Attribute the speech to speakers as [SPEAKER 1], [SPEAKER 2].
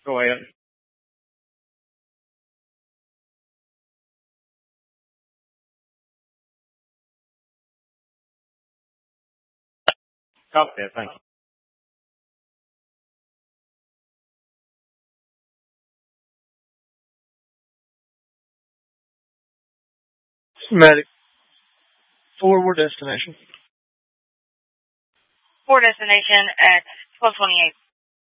[SPEAKER 1] Go ahead. Copy that. Thank you.
[SPEAKER 2] Medic. Forward destination.
[SPEAKER 3] For destination at 1228.